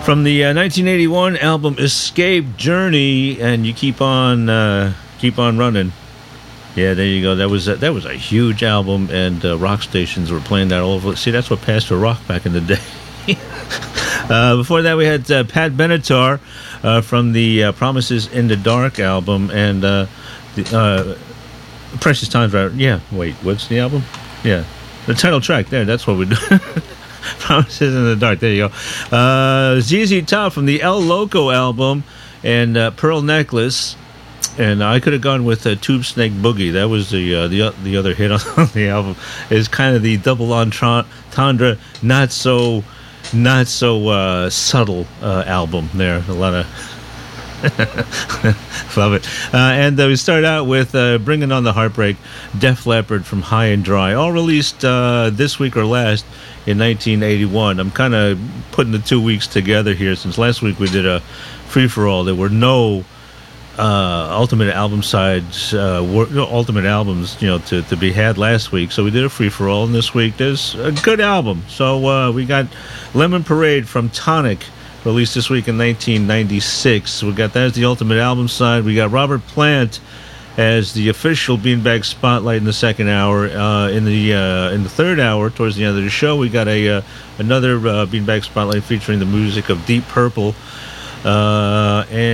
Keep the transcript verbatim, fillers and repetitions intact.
From the uh, nineteen eighty-one album Escape Journey, and You Keep On uh, Keep On Running. Yeah, there you go. That was a, that was a huge album, and uh, rock stations were playing that all over. See, that's what passed for rock back in the day. uh, before that, we had uh, Pat Benatar uh, from the uh, Promises in the Dark album, and uh, the uh, Precious Times. Right? Yeah, wait, what's the album? Yeah, the title track there. That's what we do. Promises in the Dark. There you go. Uh, Z Z Top from the El Loco album, and uh, Pearl Necklace. And I could have gone with uh, Tube Snake Boogie. That was the uh, the the other hit on the album. It's kind of the double entendre, not so not so uh, subtle uh, album. There, a lot of love it. Uh, and uh, we start out with uh, Bringing on the Heartbreak, Def Leppard from High and Dry, all released uh, this week or last in nineteen eighty-one. I'm kind of putting the two weeks together here, since last week we did a free for all. There were no Uh, ultimate album sides, uh, wor- no, ultimate albums, you know, to, to be had last week. So we did a free for all, and this week there's a good album. So uh, we got Lemon Parade from Tonic, released this week in nineteen ninety-six. We got that as the ultimate album side. We got Robert Plant as the official Beanbag Spotlight in the second hour. Uh, in the uh, in the third hour, towards the end of the show, we got a uh, another uh, Beanbag Spotlight featuring the music of Deep Purple. Uh, and